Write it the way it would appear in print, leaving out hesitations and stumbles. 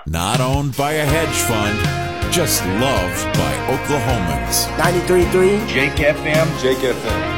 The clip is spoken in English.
Not owned by a hedge fund, just loved by Oklahomans. 93.3 Jake FM. Jake FM.